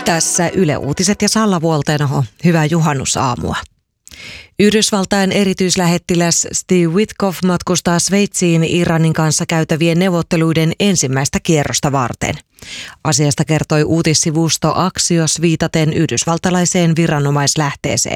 Tässä Yle Uutiset ja Salla Vuolteenaho. Hyvää juhannusaamua. Yhdysvaltain erityislähettiläs Steve Witkoff matkustaa Sveitsiin Iranin kanssa käytävien neuvotteluiden ensimmäistä kierrosta varten. Asiasta kertoi uutissivusto Axios viitaten yhdysvaltalaiseen viranomaislähteeseen.